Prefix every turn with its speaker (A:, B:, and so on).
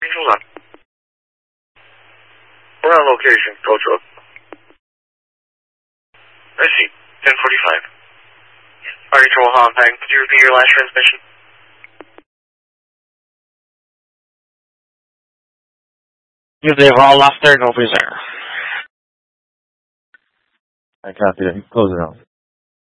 A: Hold on. We're on location. Coach up. I see. 10:45. Party Control Hong Kong. Could you repeat your last transmission?
B: You have all after, no, please, sir. I copy that. Close it out.